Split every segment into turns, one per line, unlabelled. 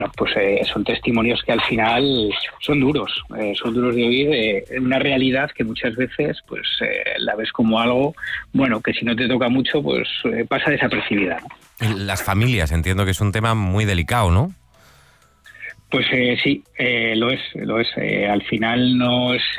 pues son testimonios que al final son duros de oír, una realidad que muchas veces pues la ves como algo, bueno, que si no te toca mucho, pues pasa desapercibida, ¿no?
Las familias, entiendo que es un tema muy delicado, ¿no?
Pues sí, lo es. Al final no es...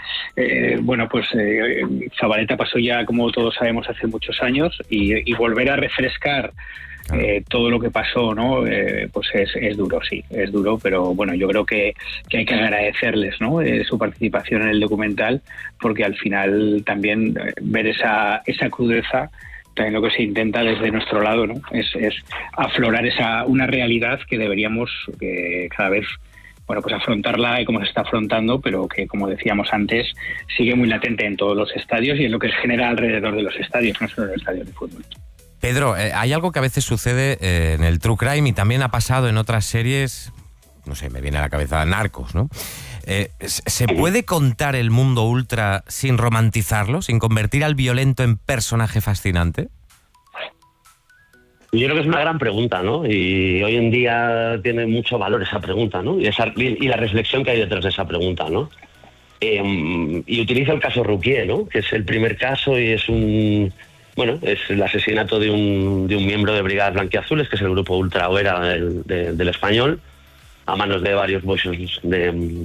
Zabaleta pasó ya, como todos sabemos, hace muchos años y volver a refrescar todo lo que pasó, ¿no? Pues es duro, sí, es duro, pero bueno, yo creo que hay que agradecerles, ¿no? Su participación en el documental, porque al final también ver esa crudeza, también lo que se intenta desde nuestro lado, ¿no? Es aflorar una realidad que deberíamos cada vez, bueno, pues afrontarla como se está afrontando, pero que, como decíamos antes, sigue muy latente en todos los estadios y en lo que se genera alrededor de los estadios, no solo en los estadios de fútbol.
Pedro, hay algo que a veces sucede en el True Crime y también ha pasado en otras series, no sé, me viene a la cabeza Narcos, ¿no? ¿Se puede contar el mundo ultra sin romantizarlo, sin convertir al violento en personaje fascinante?
Yo creo que es una gran pregunta, ¿no? Y hoy en día tiene mucho valor esa pregunta, ¿no? Y la reflexión que hay detrás de esa pregunta, ¿no? Y utilizo el caso Ruquier, ¿no? Que es el primer caso y es el asesinato de un miembro de Brigadas Blanquiazules, que es el grupo ultra Oera del Español, a manos de varios boxers del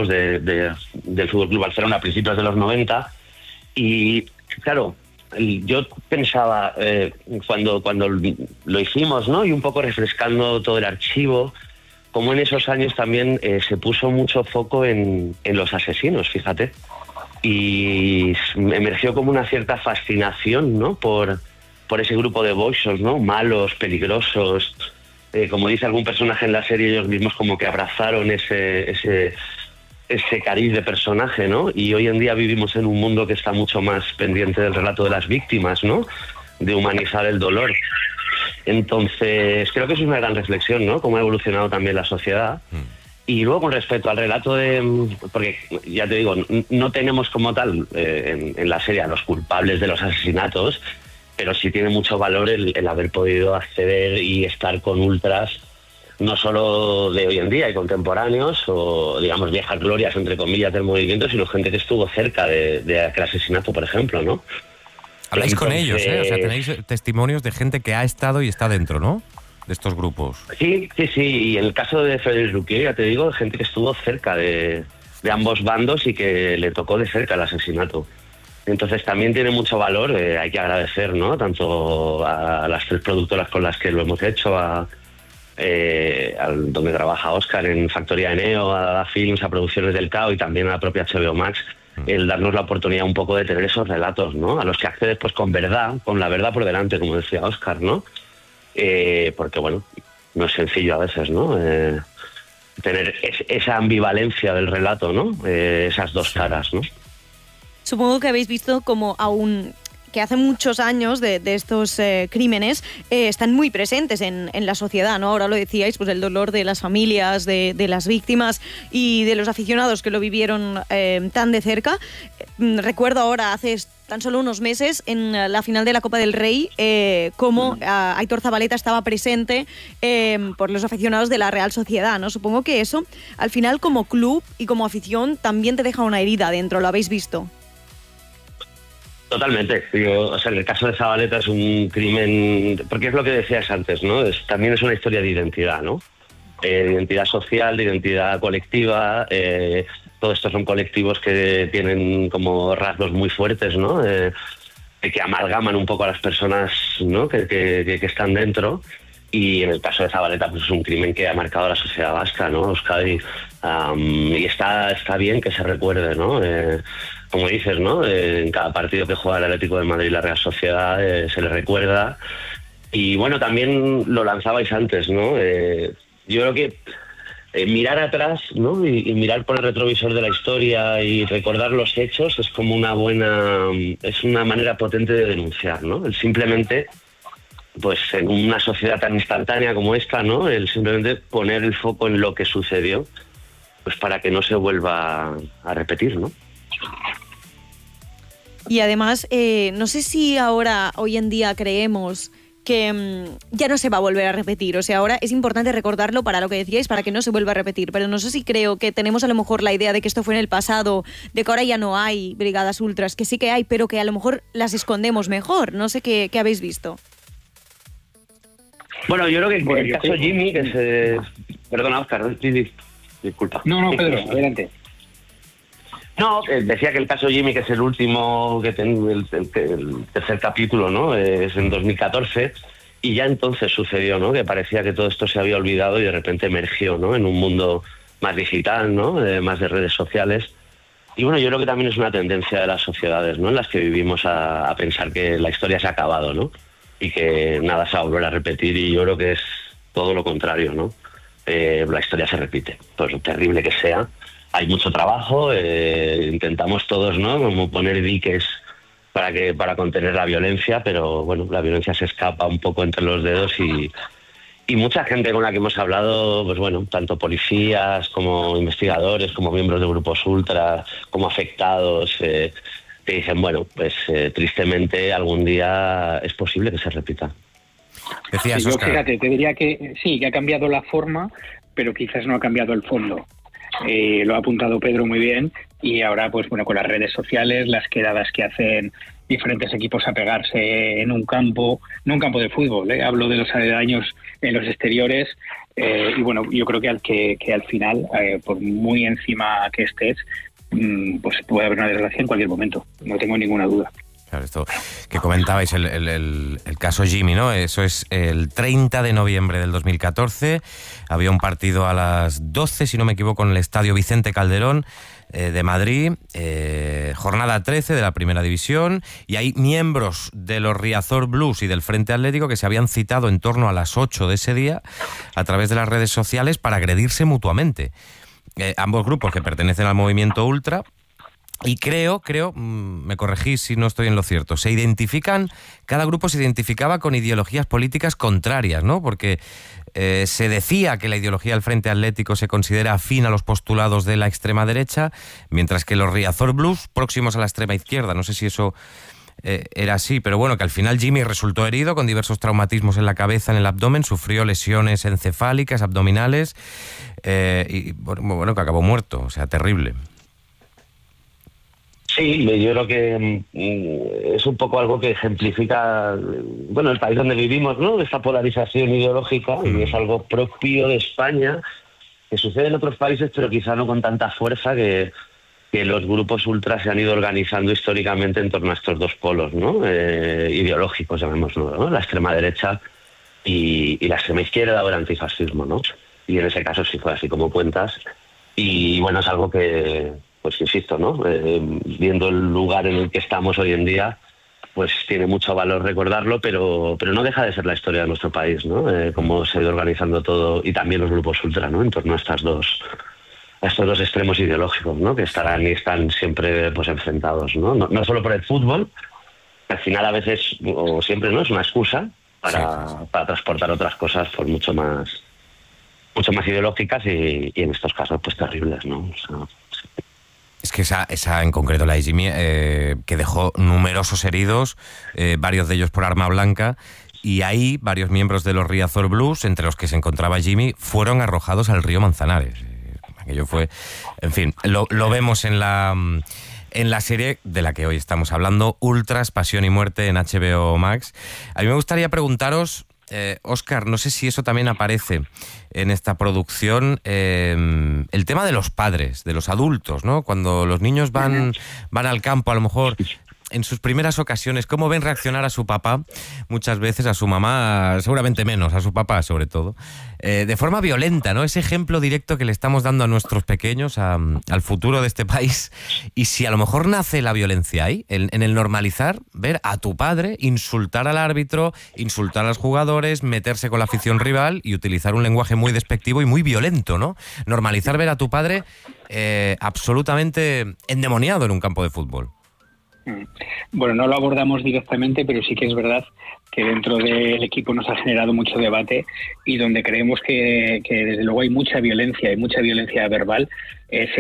Fútbol Club Barcelona a principios de los 90. Y claro, yo pensaba cuando lo hicimos, ¿no? Y un poco refrescando todo el archivo, como en esos años también se puso mucho foco en los asesinos, fíjate, y emergió como una cierta fascinación, ¿no? Por ese grupo de boxers, ¿no? Malos, peligrosos. Como dice algún personaje en la serie, ellos mismos como que abrazaron ese cariz de personaje, ¿no? Y hoy en día vivimos en un mundo que está mucho más pendiente del relato de las víctimas, ¿no? De humanizar el dolor. Entonces, creo que eso es una gran reflexión, ¿no? Cómo ha evolucionado también la sociedad. Y luego, con respecto al relato porque, ya te digo, no tenemos como tal en la serie a los culpables de los asesinatos, pero sí tiene mucho valor el haber podido acceder y estar con ultras, no solo de hoy en día y contemporáneos, o digamos viejas glorias, entre comillas, del movimiento, sino gente que estuvo cerca de aquel asesinato, por ejemplo, ¿no?
Habláis con ellos, ¿eh? O sea, tenéis testimonios de gente que ha estado y está dentro, ¿no? De estos grupos.
Sí. Y en el caso de Frédéric Ruquier, ya te digo, gente que estuvo cerca de ambos bandos y que le tocó de cerca el asesinato. Entonces también tiene mucho valor, hay que agradecer, ¿no? Tanto a las 3 productoras con las que lo hemos hecho, donde trabaja Óscar en Factoría Eneo, a Films, a Producciones del Cao y también a la propia HBO Max, el darnos la oportunidad un poco de tener esos relatos, ¿no? A los que accedes pues con la verdad por delante, como decía Óscar, ¿no? Porque bueno, no es sencillo a veces, ¿no? Tener esa ambivalencia del relato, ¿no? Esas dos caras, ¿no?
Supongo que habéis visto como aún que hace muchos años de estos crímenes están muy presentes en la sociedad, ¿no? Ahora lo decíais, pues el dolor de las familias, de las víctimas y de los aficionados que lo vivieron tan de cerca. Recuerdo ahora, hace tan solo unos meses, en la final de la Copa del Rey, cómo Aitor Zabaleta estaba presente por los aficionados de la Real Sociedad, ¿no? Supongo que eso, al final, como club y como afición, también te deja una herida dentro, ¿lo habéis visto?
Totalmente. En el caso de Zabaleta es un crimen, porque es lo que decías antes, ¿no? También es una historia de identidad, ¿no? De identidad social, de identidad colectiva. Todos estos son colectivos que tienen como rasgos muy fuertes, ¿no? Que amalgaman un poco a las personas, ¿no? que están dentro. Y en el caso de Zabaleta, pues es un crimen que ha marcado a la sociedad vasca, ¿no? Euskadi. Y está bien que se recuerde, ¿no? Como dices, ¿no? En cada partido que juega el Atlético de Madrid y la Real Sociedad se le recuerda. Y bueno, también lo lanzabais antes, ¿no? Yo creo que mirar atrás, ¿no? Y mirar por el retrovisor de la historia y recordar los hechos es como es una manera potente de denunciar, ¿no? El simplemente, pues en una sociedad tan instantánea como esta, ¿no? El simplemente poner el foco en lo que sucedió, pues para que no se vuelva a repetir, ¿no?
Y además, no sé si hoy en día creemos ya no se va a volver a repetir. O sea, ahora es importante recordarlo para lo que decíais, para que no se vuelva a repetir. Pero no sé si creo que tenemos a lo mejor la idea de que esto fue en el pasado, de que ahora ya no hay brigadas ultras, que sí que hay, pero que a lo mejor las escondemos mejor. No sé qué habéis visto.
Bueno, yo creo que el caso Jimmy, que es... Perdona, Óscar, disculpa.
No, Pedro, adelante.
No, decía que el caso Jimmy, que es el último, el tercer capítulo, ¿no? Es en 2014, y ya entonces sucedió, ¿no? Que parecía que todo esto se había olvidado y de repente emergió, ¿no? En un mundo más digital, ¿no? Más de redes sociales. Y bueno, yo creo que también es una tendencia de las sociedades, ¿no? En las que vivimos a pensar que la historia se ha acabado, ¿no? Y que nada se va a volver a repetir, y yo creo que es todo lo contrario, ¿no? La historia se repite, por lo terrible que sea. Hay mucho trabajo, intentamos todos, ¿no? Como poner diques para contener la violencia, pero bueno, la violencia se escapa un poco entre los dedos, y mucha gente con la que hemos hablado, pues bueno, tanto policías como investigadores, como miembros de grupos ultra, como afectados, te dicen, bueno, pues tristemente algún día es posible que se repita.
Decías,
yo,
Óscar.
fíjate, te diría que sí, que ha cambiado la forma, pero quizás no ha cambiado el fondo. Lo ha apuntado Pedro muy bien, y ahora, pues bueno, con las redes sociales, las quedadas que hacen diferentes equipos a pegarse en un campo, no un campo de fútbol, hablo de los aledaños en los exteriores, y bueno, yo creo que al final, por muy encima que estés, pues puede haber una desgracia en cualquier momento, no tengo ninguna duda.
Claro, esto que comentabais, el caso Jimmy, ¿no? Eso es el 30 de noviembre del 2014. Había un partido a las 12, si no me equivoco, en el Estadio Vicente Calderón de Madrid, jornada 13 de la Primera División, y hay miembros de los Riazor Blues y del Frente Atlético que se habían citado en torno a las 8 de ese día a través de las redes sociales para agredirse mutuamente. Ambos grupos que pertenecen al movimiento ultra. Y creo, me corregís si no estoy en lo cierto, cada grupo se identificaba con ideologías políticas contrarias, ¿no? Porque se decía que la ideología del Frente Atlético se considera afín a los postulados de la extrema derecha, mientras que los Riazor Blues, próximos a la extrema izquierda. No sé si eso era así, pero bueno, que al final Jimmy resultó herido con diversos traumatismos en la cabeza, en el abdomen, sufrió lesiones encefálicas, abdominales, y bueno, que acabó muerto, o sea, terrible.
Sí, yo creo que es un poco algo que ejemplifica, bueno, el país donde vivimos, ¿no? Esta polarización ideológica, y es algo propio de España, que sucede en otros países, pero quizá no con tanta fuerza, que los grupos ultras se han ido organizando históricamente en torno a estos dos polos, ¿no? Ideológicos, llamémoslo, ¿no? La extrema derecha y la extrema izquierda, o el antifascismo, ¿no? Y en ese caso sí fue así como cuentas. Y bueno, es algo que, pues insisto, ¿no? Viendo el lugar en el que estamos hoy en día, pues tiene mucho valor recordarlo, pero no deja de ser la historia de nuestro país, ¿no? Cómo se ha ido organizando todo, y también los grupos ultra, ¿no? En torno a estos dos extremos ideológicos, ¿no? Que estarán y están siempre, pues, enfrentados, ¿no? No solo por el fútbol, que al final a veces, o siempre, ¿no? Es una excusa para transportar otras cosas, pues mucho más ideológicas, y en estos casos, pues terribles, ¿no? O sea,
es que esa en concreto, la de Jimmy, que dejó numerosos heridos, varios de ellos por arma blanca, y ahí varios miembros de los Riazor Blues, entre los que se encontraba Jimmy, fueron arrojados al río Manzanares. Aquello fue, en fin, lo vemos en la serie de la que hoy estamos hablando, Ultras, Pasión y Muerte, en HBO Max. A mí me gustaría preguntaros, Óscar, no sé si eso también aparece en esta producción, el tema de los padres, de los adultos, ¿no? Cuando los niños van al campo, a lo mejor en sus primeras ocasiones, ¿cómo ven reaccionar a su papá? Muchas veces a su mamá, seguramente menos, a su papá sobre todo, de forma violenta, ¿no? Ese ejemplo directo que le estamos dando a nuestros pequeños, al futuro de este país. Y si a lo mejor nace la violencia ahí, en el normalizar, ver a tu padre insultar al árbitro, insultar a los jugadores, meterse con la afición rival y utilizar un lenguaje muy despectivo y muy violento, ¿no? Normalizar ver a tu padre absolutamente endemoniado en un campo de fútbol.
Bueno, no lo abordamos directamente, pero sí que es verdad que dentro del equipo nos ha generado mucho debate y donde creemos que desde luego hay mucha violencia verbal es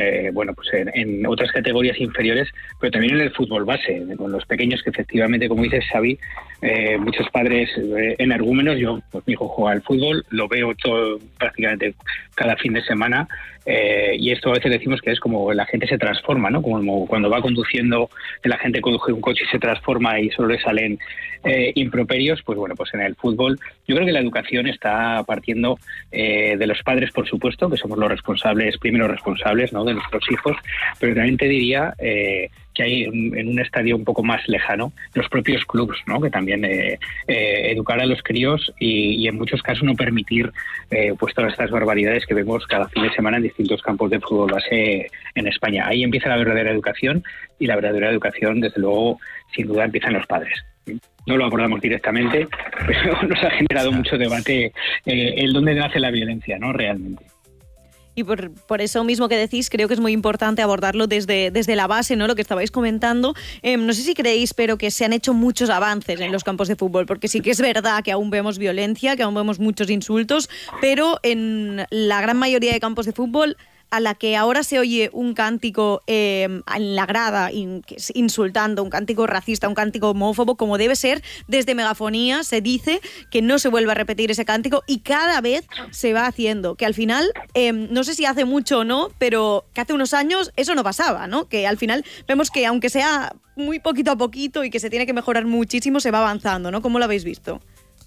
en otras categorías inferiores, pero también en el fútbol base, con los pequeños, que efectivamente, como dices, Xavi, muchos padres energúmenos. Yo, pues mi hijo juega al fútbol, lo veo todo prácticamente cada fin de semana, y esto a veces decimos que es como la gente se transforma, ¿no? Como cuando va conduciendo, la gente conduce un coche y se transforma y solo le salen improperios. Pues bueno, pues en el fútbol yo creo que la educación está partiendo de los padres, por supuesto, que somos los primeros responsables, ¿no?, de nuestros hijos, pero también te diría que hay en un estadio un poco más lejano los propios clubs, ¿no?, que también educar a los críos y en muchos casos no permitir pues todas estas barbaridades que vemos cada fin de semana en distintos campos de fútbol base en España. Ahí empieza la verdadera educación, y la verdadera educación, desde luego, sin duda, empieza en los padres. No lo abordamos directamente, pero nos ha generado mucho debate el dónde nace la violencia, ¿no?, realmente.
Y por eso mismo que decís, creo que es muy importante abordarlo desde la base, ¿no?, lo que estabais comentando. No sé si creéis, pero que se han hecho muchos avances en los campos de fútbol, porque sí que es verdad que aún vemos violencia, que aún vemos muchos insultos, pero en la gran mayoría de campos de fútbol, a la que ahora se oye un cántico en la grada insultando, un cántico racista, un cántico homófobo, como debe ser, desde megafonía se dice que no se vuelve a repetir ese cántico, y cada vez se va haciendo, que al final, no sé si hace mucho o no, pero que hace unos años eso no pasaba, ¿no? Que al final vemos que, aunque sea muy poquito a poquito y que se tiene que mejorar muchísimo, se va avanzando, ¿no? ¿Cómo lo habéis visto?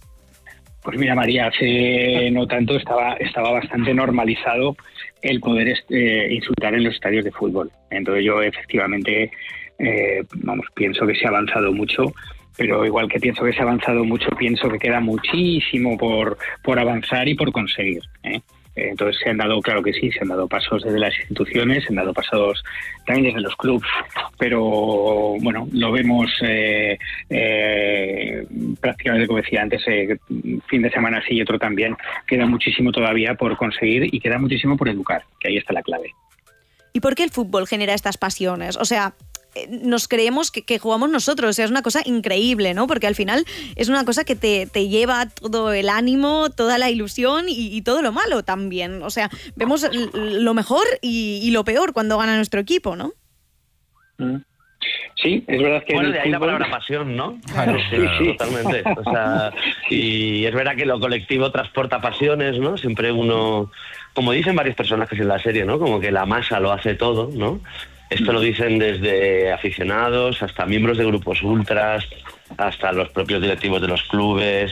Pues mira, María, hace no tanto estaba bastante normalizado el poder insultar en los estadios de fútbol. Entonces yo efectivamente, pienso que se ha avanzado mucho, pero igual que pienso que se ha avanzado mucho, pienso que queda muchísimo por avanzar y por conseguir, ¿eh? Entonces se han dado pasos desde las instituciones, se han dado pasos también desde los clubes, pero bueno, lo vemos prácticamente, como decía antes, fin de semana sí y otro también. Queda muchísimo todavía por conseguir y queda muchísimo por educar, que ahí está la clave.
¿Y por qué el fútbol genera estas pasiones? O sea, nos creemos que jugamos nosotros, o sea, es una cosa increíble, ¿no? Porque al final es una cosa que te lleva todo el ánimo, toda la ilusión y todo lo malo también. O sea, vemos lo mejor y lo peor cuando gana nuestro equipo, ¿no?
Sí, es verdad que...
Bueno, de ahí la palabra pasión, ¿no?
Claro,
sí, totalmente. O sea, y es verdad que lo colectivo transporta pasiones, ¿no? Siempre uno... Como dicen varios personajes en la serie, ¿no? Como que la masa lo hace todo, ¿no? Esto lo dicen desde aficionados hasta miembros de grupos ultras, hasta los propios directivos de los clubes.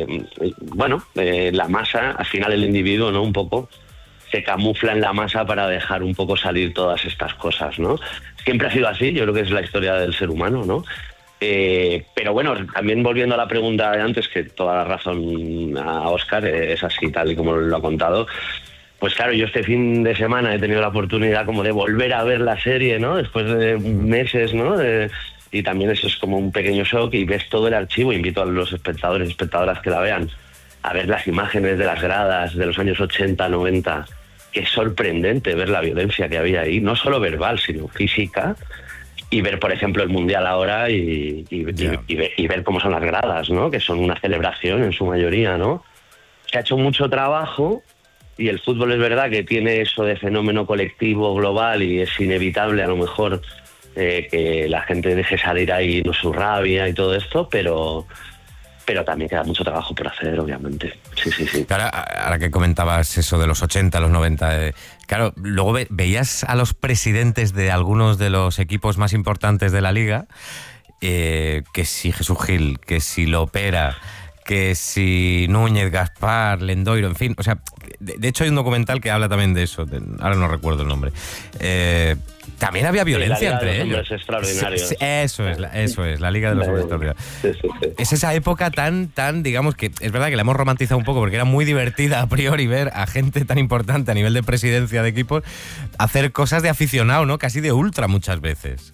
La masa, al final el individuo, ¿no?, un poco se camufla en la masa para dejar un poco salir todas estas cosas, ¿no? Siempre ha sido así, yo creo que es la historia del ser humano, ¿no? Pero bueno, también volviendo a la pregunta de antes, que toda la razón a Óscar, es así tal y como lo ha contado. Pues claro, yo este fin de semana he tenido la oportunidad como de volver a ver la serie, ¿no?, después de meses, ¿no? Y también eso es como un pequeño shock, y ves todo el archivo. Invito a los espectadores y espectadoras que la vean a ver las imágenes de las gradas de los años 80, 90. Que es sorprendente ver la violencia que había ahí, no solo verbal, sino física. Y ver, por ejemplo, el Mundial ahora y ver cómo son las gradas, ¿no?, que son una celebración en su mayoría, ¿no? Se ha hecho mucho trabajo. Y el fútbol es verdad que tiene eso de fenómeno colectivo global, y es inevitable a lo mejor que la gente deje salir ahí su rabia y todo esto, pero también queda mucho trabajo por hacer, obviamente. Sí.
Ahora que comentabas eso de los 80, los 90, claro, luego veías a los presidentes de algunos de los equipos más importantes de la liga, que si Jesús Gil, que si Lopera, que si Núñez, Gaspar, Lendoiro, en fin, o sea, de hecho hay un documental que habla también de eso, ahora no recuerdo el nombre. También había violencia entre ellos.
Extraordinarios.
Eso es, la Liga de los Hombres Extraordinarios. Sí. Es esa época tan, digamos, que es verdad que la hemos romantizado un poco, porque era muy divertida a priori ver a gente tan importante a nivel de presidencia de equipos hacer cosas de aficionado, ¿no?, casi de ultra muchas veces.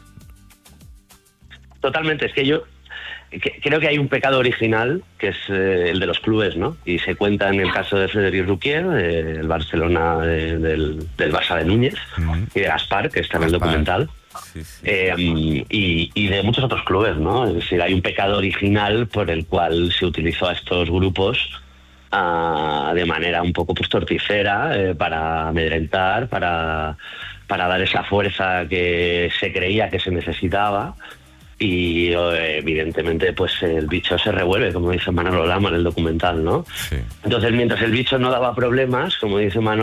Totalmente, es que yo creo que hay un pecado original, que es el de los clubes, ¿no? Y se cuenta en el caso de Frédéric Rouquier, el Barcelona del Barça de Núñez, y de Gaspar, que está en el documental.
Sí, sí.
Y de muchos otros clubes, ¿no? Es decir, hay un pecado original por el cual se utilizó a estos grupos de manera un poco pues torticera, para amedrentar, para dar esa fuerza que se creía que se necesitaba. Y evidentemente pues el bicho se revuelve, como dice Manolo Lama en el documental, ¿no?
Sí.
Entonces, mientras el bicho no daba problemas, como dice Manolo